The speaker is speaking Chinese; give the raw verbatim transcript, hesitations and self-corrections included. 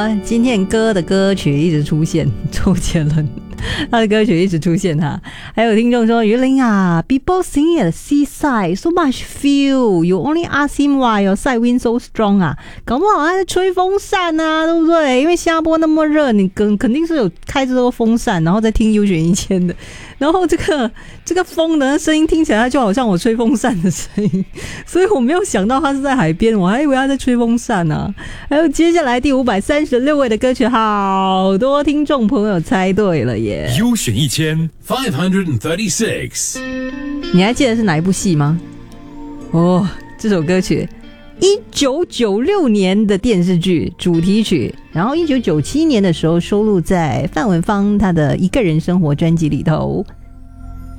今天歌的歌曲一直出现周杰伦，他的歌曲一直出现哈。还有听众说于林啊 ，People sing at the seaside so much feel. You only ask him why your side wind so strong 啊，搞不好他在吹风扇啊，对不对？因为新加坡那么热，你肯肯定是有开这个风扇，然后再听优选一千的，然后这个这个风的声音听起来就好像我吹风扇的声音，所以我没有想到他是在海边，我还以为他在吹风扇啊。还有接下来第五百三十六位的歌曲，好多听众朋友猜对了耶！ 优选一千 five hundred thirty-six， 你还记得是哪一部戏吗？哦，这首歌曲一九九六年的电视剧主题曲，然后一九九七年的时候收录在范文芳他的《一个人生活》专辑里头。